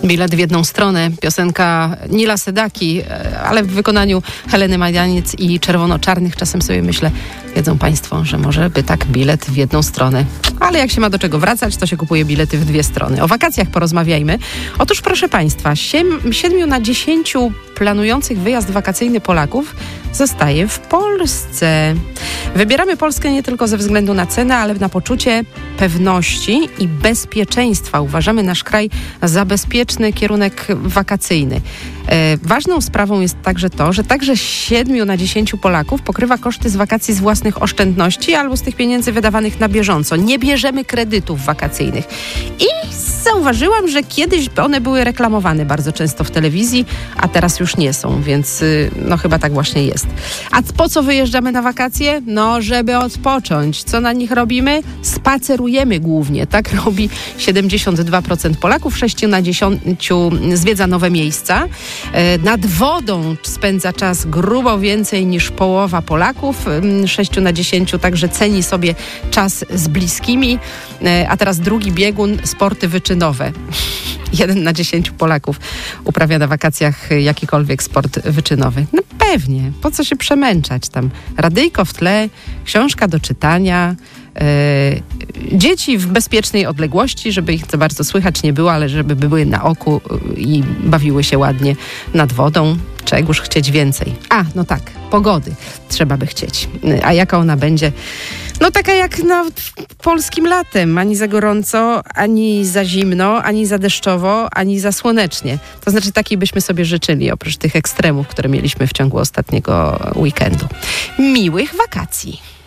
Bilet w jedną stronę, piosenka Nila Sedaki, ale w wykonaniu Heleny Majaniec i Czerwono-Czarnych. Czasem sobie myślę, wiedzą Państwo, że może by tak bilet w jedną stronę. Ale jak się ma do czego wracać, to się kupuje bilety w dwie strony. O wakacjach porozmawiajmy. Otóż proszę Państwa, 7 na 10 planujących wyjazd wakacyjny Polaków zostaje w Polsce. Wybieramy Polskę nie tylko ze względu na cenę, ale na poczucie pewności i bezpieczeństwa. Uważamy nasz kraj za bezpieczny kierunek wakacyjny. Ważną sprawą jest także to, że także 7 na 10 Polaków pokrywa koszty z wakacji z własnych oszczędności albo z tych pieniędzy wydawanych na bieżąco. Nie bierzemy kredytów wakacyjnych. I zauważyłam, że kiedyś one były reklamowane bardzo często w telewizji, a teraz już nie są, więc no chyba tak właśnie jest. A po co wyjeżdżamy na wakacje? No, żeby odpocząć. Co na nich robimy? Spacerujemy głównie. Tak robi 72% Polaków, 6 na 10 zwiedza nowe miejsca. Nad wodą spędza czas grubo więcej niż połowa Polaków. 6 na 10 także ceni sobie czas z bliskimi. A teraz drugi biegun, sporty wyczynowe. 1 na 10 Polaków uprawia na wakacjach jakikolwiek sport wyczynowy. No pewnie, po co się przemęczać tam? Radyjko w tle, książka do czytania, dzieci w bezpiecznej odległości, żeby ich za bardzo słychać nie było, ale żeby były na oku i bawiły się ładnie nad wodą. Czegoż chcieć więcej? No tak, pogody trzeba by chcieć. A jaka ona będzie? No taka jak polskim latem. Ani za gorąco, ani za zimno, ani za deszczowo, ani za słonecznie. To znaczy takiej byśmy sobie życzyli, oprócz tych ekstremów, które mieliśmy w ciągu ostatniego weekendu. Miłych wakacji!